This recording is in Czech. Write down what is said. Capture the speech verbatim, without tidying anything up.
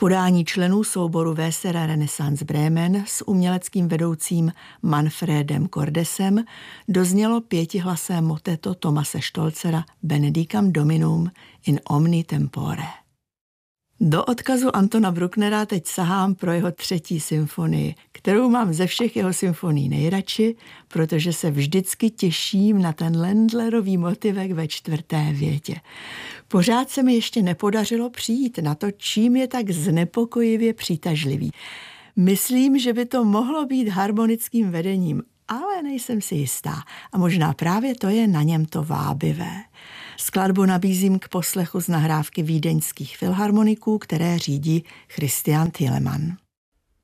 podání členů souboru Weser Renaissance Bremen s uměleckým vedoucím Manfredem Cordesem doznělo pětihlasé moteto Thomase Stolzera Benedicam Dominum in omni tempore. Do odkazu Antona Brucknera teď sahám pro jeho třetí symfonii, kterou mám ze všech jeho symfonií nejradši, protože se vždycky těším na ten Ländlerový motivek ve čtvrté větě. Pořád se mi ještě nepodařilo přijít na to, čím je tak znepokojivě přitažlivý. Myslím, že by to mohlo být harmonickým vedením, ale nejsem si jistá. A možná právě to je na něm to vábivé. Skladbu nabízím k poslechu z nahrávky vídeňských filharmoniků, které řídí Christian Thielemann.